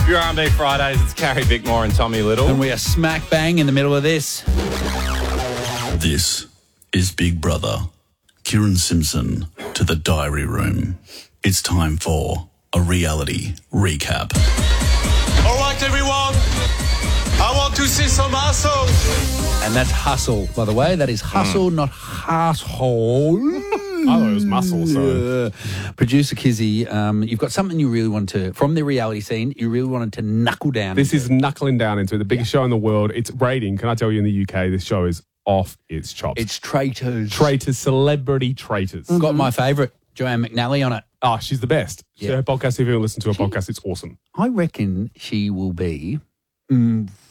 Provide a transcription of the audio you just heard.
Your R&B Fridays, it's Carrie Bickmore and Tommy Little. And we are smack bang in the middle of this. This is Big Brother. Kieran Simpson to the diary room. It's time for a reality recap. All right, everyone. I want to see some muscle. And that's hustle, by the way. That is hustle, not asshole. I thought it was muscle, so. Producer Kizzy, you've got something you really wanted to, from the reality scene, you really wanted to knuckle down This into. is knuckling down into the biggest show in the world. It's rating. Can I tell you, in the UK, this show is off its chops. It's Traitors. Traitors, celebrity traitors. Got my favourite, Joanne McNally, on it. Oh, she's the best. Yeah. Her podcast, if you ever listen to her podcast, it's awesome. I reckon she will be